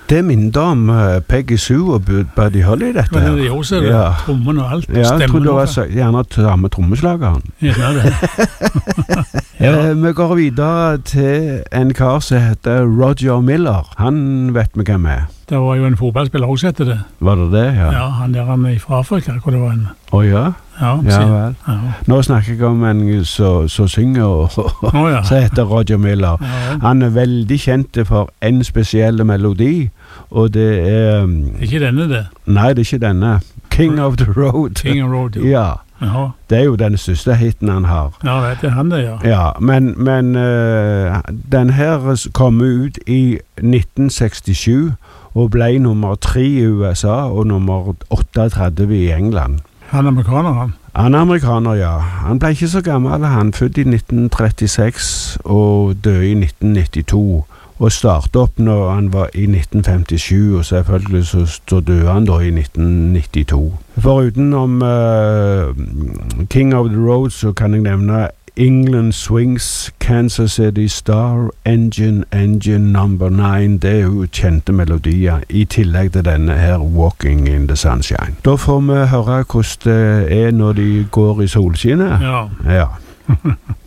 Det minner om Peggy Sue og Buddy Holly, dette her. Men det gjorde seg, ja. trommen og alt. Ja, jeg tror det var gjerne samme trommeslageren. Ja, det. Vi går videre til en kar som heter Roger Miller. Han vet vi hvem er. Det var jo en fotballspiller også etter det. Var det det, ja? Ja, han der han fra Afrika, hvor det var en... Ja? Ja, vel. Ja. Nå snakker jeg om en som synger og som heter Roger Miller. Ja. Han er veldig kjent for en spesiell melodi, og det er... Ikke denne det? Nei, det er ikke denne. King of the Road. King of the Road, jo. Ja. Jaha. Det er jo den største hiten han har. Ja, det er han det, ja. Ja, men den her kom ut i 1967 og ble nummer 3 i USA og nummer 38 i England. Han er amerikaner, han? Han er amerikaner, ja. Han ble ikke så gammel, han født i 1936 og døde i 1992. Og startet opp når han var i 1957, og selvfølgelig så døde han da i 1992. Foruten om King of the Road så kan jeg nevne England Swings, Kansas City Star, Engine number 9, det er jo kjente melodier, i tillegg til denne her Walking in the Sunshine. Da får vi høre hvordan det er når de går i solskinnet. Ja. Ja.